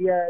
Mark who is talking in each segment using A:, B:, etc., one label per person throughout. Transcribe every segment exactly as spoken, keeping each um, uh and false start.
A: uh,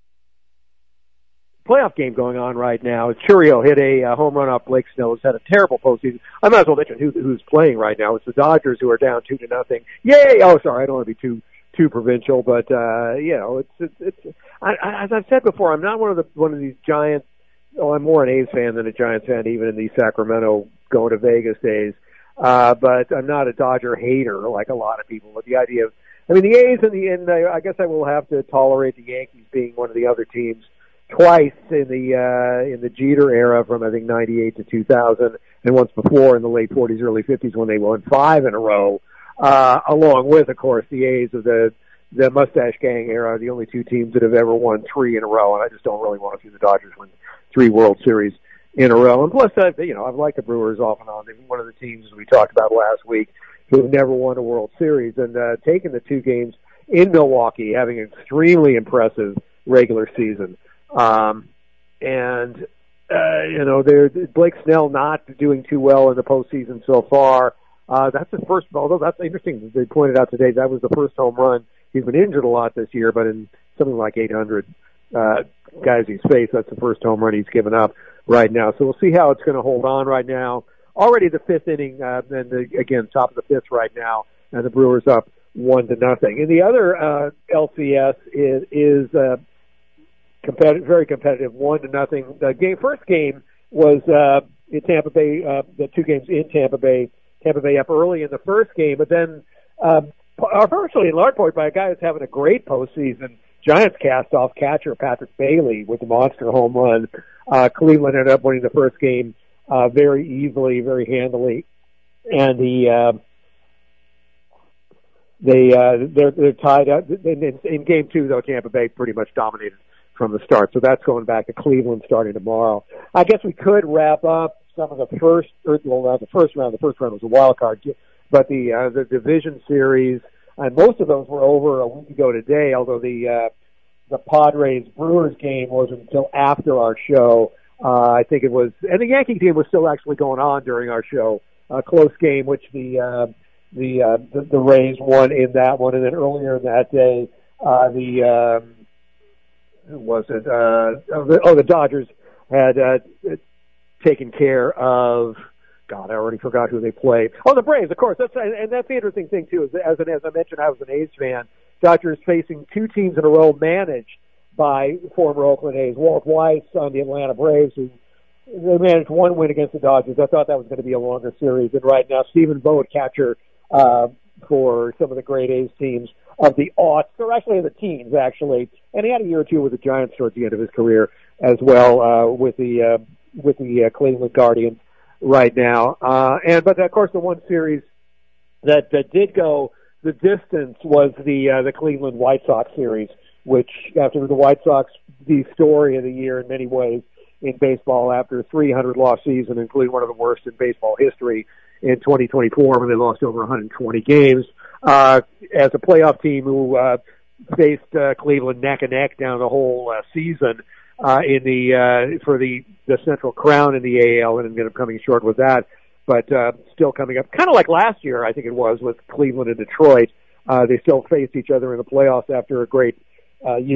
A: playoff game going on right now. Churio hit a uh, home run off Blake Snell. Has had a terrible postseason. I might as well mention who, who's playing right now. It's the Dodgers, who are down two to nothing. Yay! Oh, sorry, I don't want to be too too provincial, but uh, you know, it's it's. it's I, I, as I've said before, I'm not one of the one of these Giants. Oh, I'm more an A's fan than a Giants fan, even in these Sacramento going to Vegas days. Uh, but I'm not a Dodger hater like a lot of people. But the idea of, I mean, the A's and the and the, I guess I will have to tolerate the Yankees being one of the other teams twice in the uh, in the Jeter era, from I think ninety-eight to two thousand, and once before in the late forties, early fifties, when they won five in a row. Uh, along with, of course, the A's of the the Mustache Gang era, the only two teams that have ever won three in a row. And I just don't really want to see the Dodgers win three World Series in a row. And plus, I've, you know, I've liked the Brewers off and on. They've been one of the teams, as we talked about last week, who have never won a World Series, and uh, taking the two games in Milwaukee, having an extremely impressive regular season. Um, and, uh, you know, they're, Blake Snell not doing too well in the postseason so far. Uh, that's his first, although that's interesting. They pointed out today that was the first home run. He's been injured a lot this year, but in something like eight hundred uh, guys he's faced, that's the first home run he's given up right now. So we'll see how it's going to hold on right now. Already the fifth inning, uh, and the, again, top of the fifth right now, and the Brewers up one to nothing. And the other uh, L C S is, is uh, competitive, very competitive, one to nothing. The game, first game was uh, in Tampa Bay. Uh, the two games in Tampa Bay. Tampa Bay up early in the first game, but then um, virtually in large part by a guy who's having a great postseason. Giants cast off catcher Patrick Bailey with the monster home run. Uh, Cleveland ended up winning the first game uh, very easily, very handily, and the uh, they uh, they're they're tied up in, in game two. Though Tampa Bay pretty much dominated from the start, so that's going back to Cleveland starting tomorrow. I guess we could wrap up some of the first, or, well, not the first round. The first round was a wild card, but the uh, the division series, and most of those were over a week ago today. Although the uh, the Padres Brewers game wasn't until after our show. Uh, I think it was, and the Yankee game was still actually going on during our show. A close game, which the uh, the, uh, the the Rays won in that one, and then earlier in that day, uh, the um, who was it? Uh, oh, the, oh, the Dodgers had. Uh, taken care of, God, I already forgot who they played. Oh, the Braves, of course. That's and that's the interesting thing too. Is as an, as I mentioned, I was an A's fan. Dodgers facing two teams in a row managed by former Oakland A's. Walt Weiss on the Atlanta Braves, who they managed one win against the Dodgers. I thought that was going to be a longer series. And right now, Stephen Vogt, catcher uh, for some of the great A's teams of the aughts, or actually of the teens, actually. And he had a year or two with the Giants towards the end of his career as well, uh, with the. Uh, with the uh, Cleveland Guardians right now. Uh, and, but of course the one series that, that did go the distance was the, uh, the Cleveland White Sox series, which after the White Sox, the story of the year in many ways in baseball after a three hundred loss season, including one of the worst in baseball history in twenty twenty-four when they lost over one hundred twenty games, uh, as a playoff team who, uh, faced, uh, Cleveland neck and neck down the whole, uh, season. Uh, in the, uh, for the, the Central Crown in the A L, and ended up coming short with that, but, uh, still coming up, kind of like last year, I think it was, with Cleveland and Detroit. Uh, they still faced each other in the playoffs after a great, uh,